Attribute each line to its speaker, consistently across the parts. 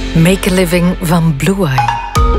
Speaker 1: Make a Living van Blue Eye.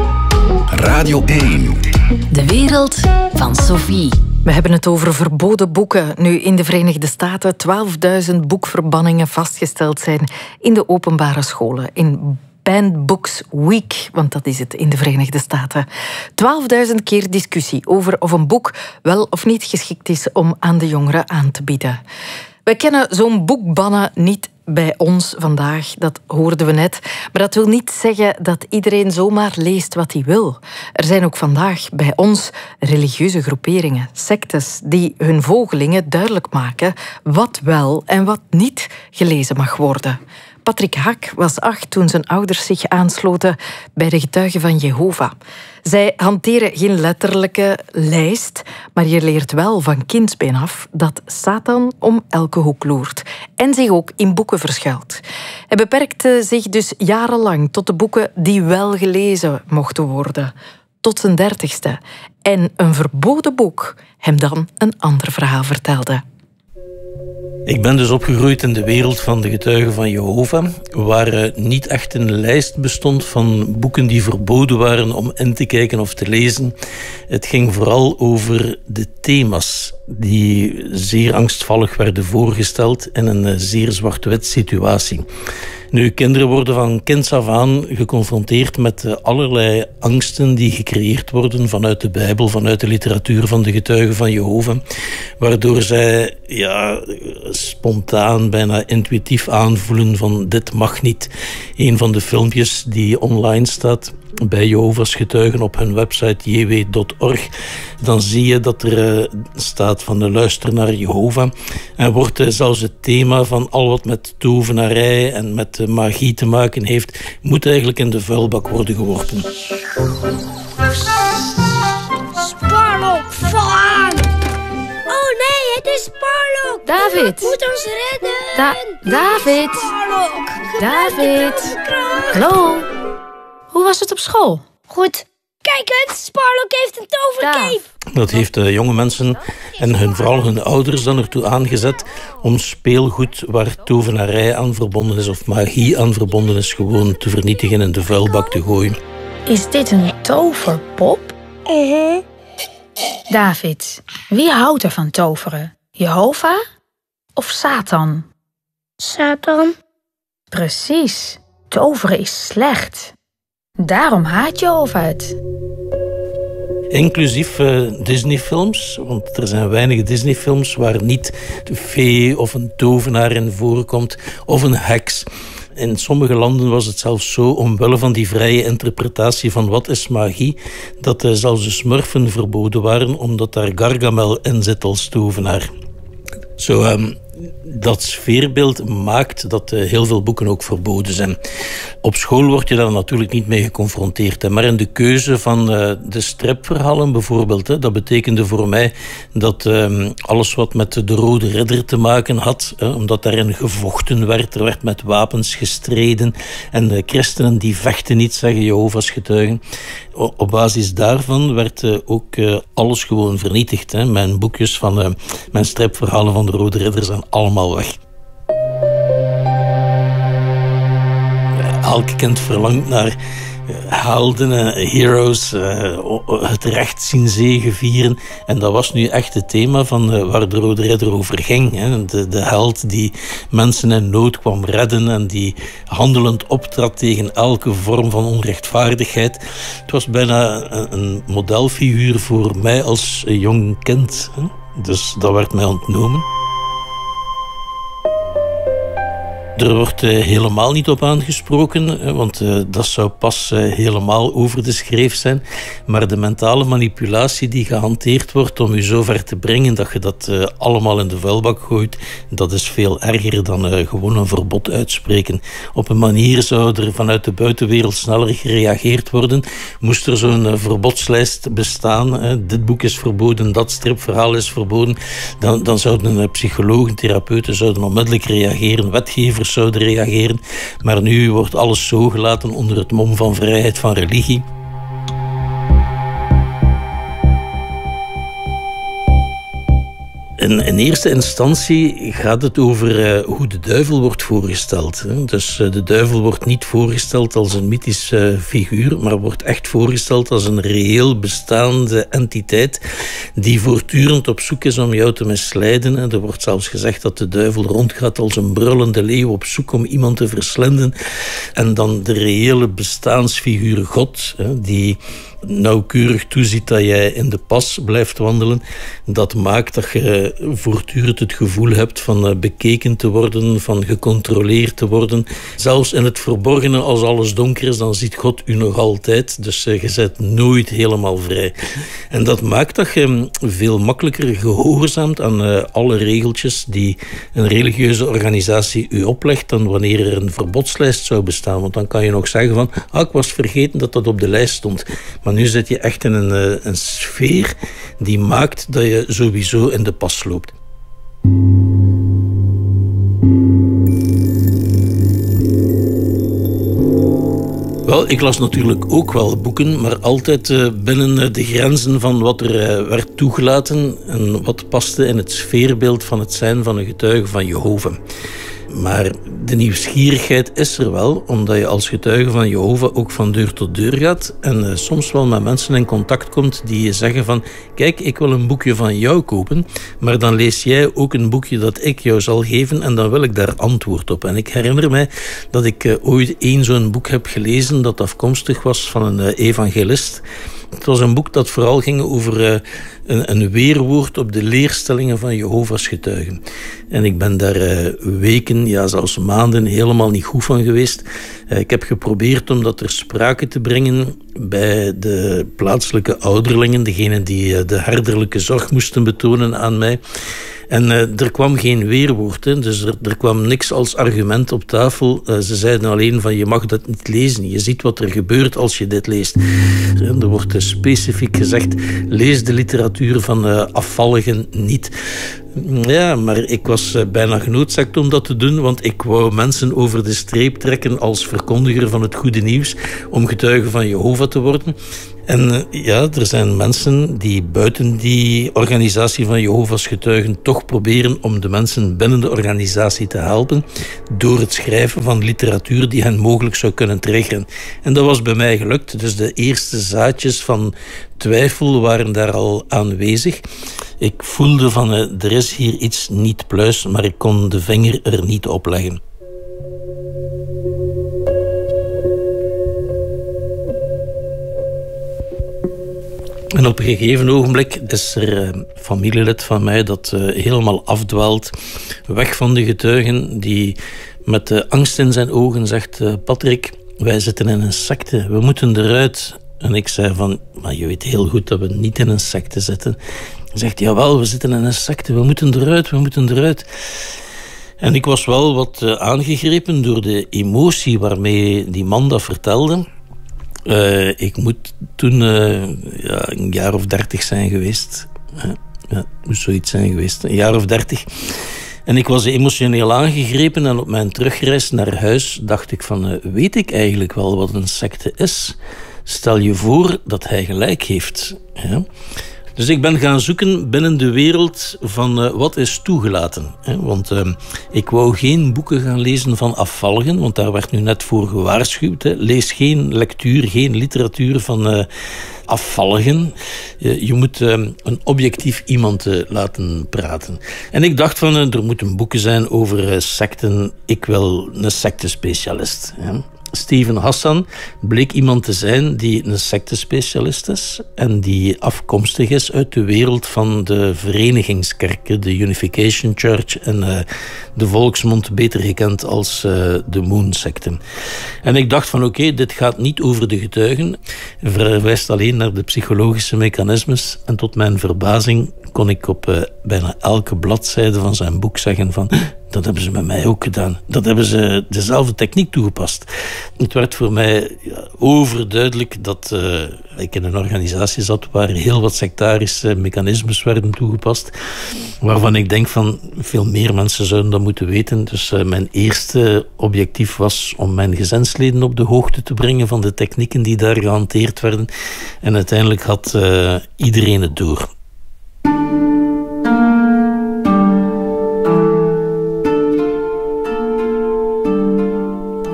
Speaker 2: Radio 1.
Speaker 1: De wereld van Sophie. We hebben het over verboden boeken. Nu in de Verenigde Staten 12.000 boekverbanningen vastgesteld zijn in de openbare scholen. In Banned Books Week, want dat is het in de Verenigde Staten. 12.000 keer discussie over of een boek wel of niet geschikt is om aan de jongeren aan te bieden. Wij kennen zo'n boekbannen niet bij ons vandaag, dat hoorden we net. Maar dat wil niet zeggen dat iedereen zomaar leest wat hij wil. Er zijn ook vandaag bij ons religieuze groeperingen, sectes, die hun volgelingen duidelijk maken wat wel en wat niet gelezen mag worden. Patrick Haak was 8 toen zijn ouders zich aansloten bij de Getuigen van Jehovah. Zij hanteren geen letterlijke lijst, maar je leert wel van kindsbeen af dat Satan om elke hoek loert en zich ook in boeken verschuilt. Hij beperkte zich dus jarenlang tot de boeken die wel gelezen mochten worden, tot zijn 30ste. En een verboden boek hem dan een ander verhaal vertelde.
Speaker 3: Ik ben dus opgegroeid in de wereld van de Getuigen van Jehovah, waar niet echt een lijst bestond van boeken die verboden waren om in te kijken of te lezen. Het ging vooral over de thema's die zeer angstvallig werden voorgesteld in een zeer zwart-wit situatie. Nu, kinderen worden van kinds af aan geconfronteerd met allerlei angsten die gecreëerd worden vanuit de Bijbel, vanuit de literatuur van de Getuigen van Jehovah, waardoor zij spontaan, bijna intuïtief aanvoelen van dit mag niet. Een van de filmpjes die online staat bij Jehovah's Getuigen op hun website jw.org, dan zie je dat er staat van luister naar Jehovah. En wordt zelfs het thema van al wat met tovenarij en met magie te maken heeft, moet eigenlijk in de vuilbak worden geworpen.
Speaker 4: Sparlock, val aan! Oh nee, het is Sparlock!
Speaker 5: David!
Speaker 4: Moet ons redden!
Speaker 5: David!
Speaker 4: Sparlock!
Speaker 5: David! Hallo? Hoe was het op school?
Speaker 4: Goed. Kijk eens, Sparlock heeft een tovercape.
Speaker 3: Dat heeft jonge mensen en vooral hun ouders dan ertoe aangezet om speelgoed waar tovenarij aan verbonden is of magie aan verbonden is gewoon te vernietigen en in de vuilbak te gooien.
Speaker 5: Is dit een toverpop? David, wie houdt er van toveren? Jehovah of Satan?
Speaker 4: Satan.
Speaker 5: Precies. Toveren is slecht. Daarom haat Jehovah het.
Speaker 3: Inclusief Disney-films, want er zijn weinig Disney-films waar niet de fee of een tovenaar in voorkomt of een heks. In sommige landen was het zelfs zo, omwille van die vrije interpretatie van wat is magie, dat zelfs de smurfen verboden waren, omdat daar Gargamel in zit als tovenaar. Zo, dat sfeerbeeld maakt dat heel veel boeken ook verboden zijn. Op school word je daar natuurlijk niet mee geconfronteerd. Maar in de keuze van de stripverhalen bijvoorbeeld, dat betekende voor mij dat alles wat met de Rode Ridder te maken had, omdat daarin gevochten werd, er werd met wapens gestreden en de christenen die vechten niet, zeggen Jehovah's Getuigen. Op basis daarvan werd ook alles gewoon vernietigd. Mijn boekjes van mijn stripverhalen van de Rode Ridder zijn allemaal weg. Elk kind verlangt naar helden, heroes, het recht zien zegevieren. En dat was nu echt het thema van waar de Rode Ridder over ging. De held die mensen in nood kwam redden en die handelend optrad tegen elke vorm van onrechtvaardigheid. Het was bijna een modelfiguur voor mij als jong kind. Dus dat werd mij ontnomen. Er wordt helemaal niet op aangesproken, want dat zou pas helemaal over de schreef zijn. Maar de mentale manipulatie die gehanteerd wordt om u zo ver te brengen dat je dat allemaal in de vuilbak gooit, dat is veel erger dan gewoon een verbod uitspreken. Op een manier zou er vanuit de buitenwereld sneller gereageerd worden. Moest er zo'n verbodslijst bestaan, dit boek is verboden, dat stripverhaal is verboden, dan zouden psychologen, therapeuten zouden onmiddellijk reageren, wetgevers zouden reageren. Maar nu wordt alles zo gelaten onder het mom van vrijheid van religie. In eerste instantie gaat het over hoe de duivel wordt voorgesteld. Dus de duivel wordt niet voorgesteld als een mythische figuur, maar wordt echt voorgesteld als een reëel bestaande entiteit die voortdurend op zoek is om jou te misleiden. En er wordt zelfs gezegd dat de duivel rondgaat als een brullende leeuw op zoek om iemand te verslinden. En dan de reële bestaansfiguur God, die nauwkeurig toeziet dat jij in de pas blijft wandelen. Dat maakt dat je voortdurend het gevoel hebt van bekeken te worden, van gecontroleerd te worden. Zelfs in het verborgene, als alles donker is, dan ziet God u nog altijd. Dus je bent nooit helemaal vrij. En dat maakt dat je veel makkelijker gehoorzaamt aan alle regeltjes die een religieuze organisatie u oplegt dan wanneer er een verbodslijst zou bestaan. Want dan kan je nog zeggen van, ik was vergeten dat dat op de lijst stond. Maar nu zit je echt in een sfeer die maakt dat je sowieso in de pas loopt. Wel, ik las natuurlijk ook wel boeken, maar altijd binnen de grenzen van wat er werd toegelaten en wat paste in het sfeerbeeld van het zijn van een getuige van Jehovah. Maar de nieuwsgierigheid is er wel, omdat je als getuige van Jehovah ook van deur tot deur gaat en soms wel met mensen in contact komt die je zeggen van, kijk, ik wil een boekje van jou kopen, maar dan lees jij ook een boekje dat ik jou zal geven en dan wil ik daar antwoord op. En ik herinner mij dat ik ooit zo'n boek heb gelezen dat afkomstig was van een evangelist. Het was een boek dat vooral ging over een weerwoord op de leerstellingen van Jehovah's getuigen. En ik ben daar weken, ja zelfs maanden helemaal niet goed van geweest. Ik heb geprobeerd om dat ter sprake te brengen bij de plaatselijke ouderlingen, degenen die de herderlijke zorg moesten betonen aan mij. En er kwam geen weerwoord, dus er kwam niks als argument op tafel. Ze zeiden alleen van, je mag dat niet lezen. Je ziet wat er gebeurt als je dit leest. En er wordt specifiek gezegd, lees de literatuur van afvalligen niet. Ja, maar ik was bijna genoodzaakt om dat te doen, want ik wou mensen over de streep trekken als verkondiger van het goede nieuws, om getuige van Jehovah te worden. En ja, er zijn mensen die buiten die organisatie van Jehovah's getuigen toch proberen om de mensen binnen de organisatie te helpen door het schrijven van literatuur die hen mogelijk zou kunnen triggeren. En dat was bij mij gelukt. Dus de eerste zaadjes van twijfel waren daar al aanwezig. Ik voelde van, er is hier iets niet pluis, maar ik kon de vinger er niet op leggen. En op een gegeven ogenblik is er een familielid van mij dat helemaal afdwaalt, weg van de getuigen, die met de angst in zijn ogen zegt, Patrick, wij zitten in een secte, we moeten eruit. En ik zei van, maar je weet heel goed dat we niet in een secte zitten. Hij zegt, jawel, we zitten in een secte, we moeten eruit. En ik was wel wat aangegrepen door de emotie waarmee die man dat vertelde. Ik moet toen een jaar of 30 zijn geweest. Het moest zoiets zijn geweest, een jaar of 30. En ik was emotioneel aangegrepen en op mijn terugreis naar huis dacht ik van, weet ik eigenlijk wel wat een secte is? Stel je voor dat hij gelijk heeft. Ja? Dus ik ben gaan zoeken binnen de wereld van wat is toegelaten. Want ik wou geen boeken gaan lezen van afvalligen, want daar werd nu net voor gewaarschuwd. Lees geen lectuur, geen literatuur van afvalligen. Je moet een objectief iemand laten praten. En ik dacht van, er moeten boeken zijn over secten. Ik wil een sectespecialist. Steven Hassan bleek iemand te zijn die een sectespecialist is en die afkomstig is uit de wereld van de verenigingskerken, de Unification Church en de volksmond beter gekend als de Moon-secte. En ik dacht van oké, dit gaat niet over de getuigen, verwijst alleen naar de psychologische mechanismes en tot mijn verbazing kon ik op bijna elke bladzijde van zijn boek zeggen van, dat hebben ze met mij ook gedaan. Dat hebben ze dezelfde techniek toegepast. Het werd voor mij overduidelijk dat ik in een organisatie zat waar heel wat sectarische mechanismes werden toegepast, waarvan ik denk van, veel meer mensen zouden dat moeten weten. Dus mijn eerste objectief was om mijn gezinsleden op de hoogte te brengen van de technieken die daar gehanteerd werden. En uiteindelijk had iedereen het door.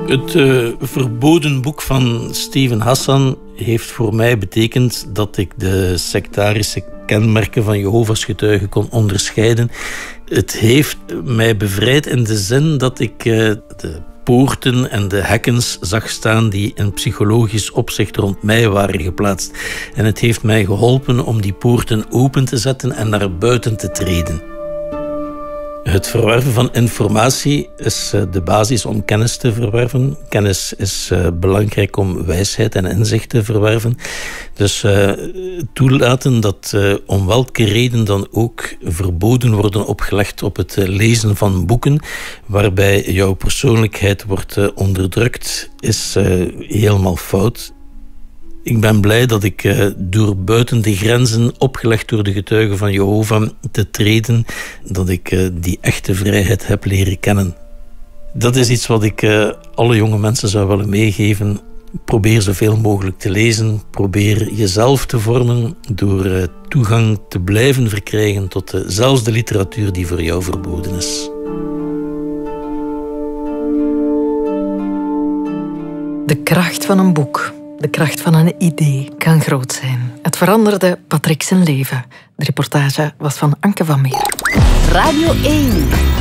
Speaker 3: Het verboden boek van Steven Hassan heeft voor mij betekend dat ik de sectarische kenmerken van Jehovah's getuigen kon onderscheiden. Het heeft mij bevrijd in de zin dat ik de poorten en de hekkens zag staan die in psychologisch opzicht rond mij waren geplaatst. En het heeft mij geholpen om die poorten open te zetten en naar buiten te treden. Het verwerven van informatie is de basis om kennis te verwerven. Kennis is belangrijk om wijsheid en inzicht te verwerven. Dus toelaten dat om welke reden dan ook verboden worden opgelegd op het lezen van boeken, waarbij jouw persoonlijkheid wordt onderdrukt, is helemaal fout. Ik ben blij dat ik door buiten de grenzen opgelegd door de getuigen van Jehovah te treden, dat ik die echte vrijheid heb leren kennen. Dat is iets wat ik alle jonge mensen zou willen meegeven. Probeer zoveel mogelijk te lezen. Probeer jezelf te vormen door toegang te blijven verkrijgen tot zelfs de literatuur die voor jou verboden is.
Speaker 1: De kracht van een boek. De kracht van een idee kan groot zijn. Het veranderde Patrick zijn leven. De reportage was van Anke van Meer.
Speaker 6: Radio 1.